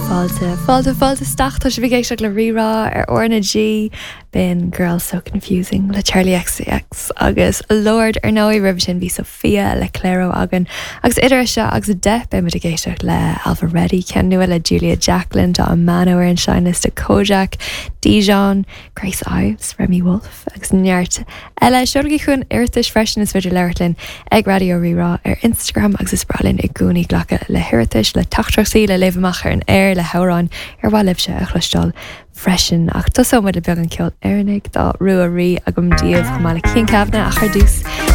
Fáilte stacht tá sé bhí géisteach le rirá ar orna G bin Girl So Confusing le Charlie XCX agus Lord ar nóí rih sin bhí Sophia le Clairo agan agus idir se agus a de be mu a géisteach le Alpha Reddy cean nua le Julia Jacqueline tá an Mano ar an Shyness de Kojak Dijon Grace Ives Remy Wolf agus neart eile seolgaí chun irtas freisin is viidir leirlinn ag radio rirá ar Instagram agus is bralinn i gúnaí ghlacha le hiritas le tachttraí le leibhach ar an air le hárán ar bhá libse a chluisteáil freisin ach tá sómad le beag an ceol airnig dá ruaí a gom díobh go mála cín cabhna a chu dús